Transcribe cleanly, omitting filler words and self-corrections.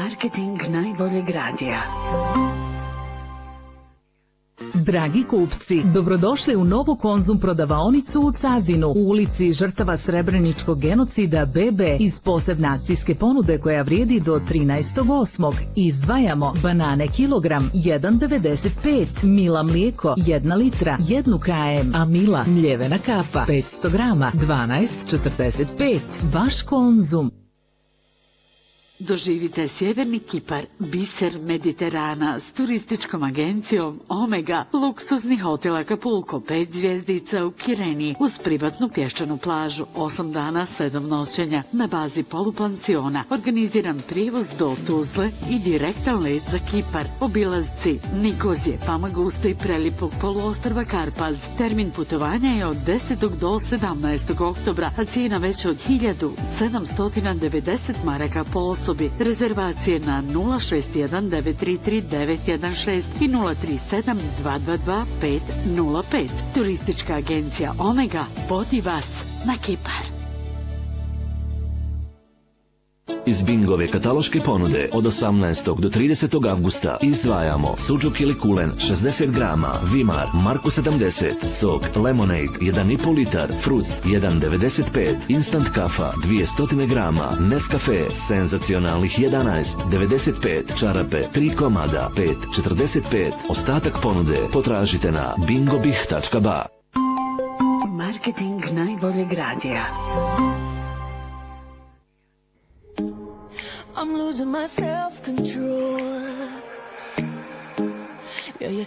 Marketing najboljeg radija. Dragi kupci, dobrodošli u novu Konzum prodavaonicu u Cazinu, u ulici žrtava Srebreničkog genocida BB. Iz posebne akcijske ponude koja vrijedi do 13.8. Izdvajamo banane kilogram 1,95, Mila mlijeko 1 litra 1 km, a Mila mljevena kapa 500 grama 12,45. Vaš Konzum. Doživite sjeverni Kipar, biser Mediterana s turističkom agencijom Omega, luksuzni hotel Acapulco 5 zvjezdica u Kireni uz privatnu pješčanu plažu, 8 dana 7 noćenja na bazi polupansiona, organiziran prijevoz do Tuzle i direktan let za Kipar, obilazci Nikozije, Famaguste i prelijepog poluostrva Karpaz. Termin putovanja je od 10. do 17. oktobra, a cijena veća od 1.790 maraka po osobi. Rezervacije na 061-933-916 i 037-222-505. Turistička agencija Omega vodi vas na Kipar. Iz Bingove kataloške ponude od 18. do 30. avgusta izdvajamo suđuk ili kulen 60 grama, Vimar, Marko 70, sok, Lemonade 1,5 litar, Fruc 1,95, Instant kafa 200 grama, Nescafe, senzacionalnih 11,95, čarape 3 komada, 5,45. Ostatak ponude potražite na bingobih.ba. Marketing najboljeg radija. I'm losing my self-control. Yeah, you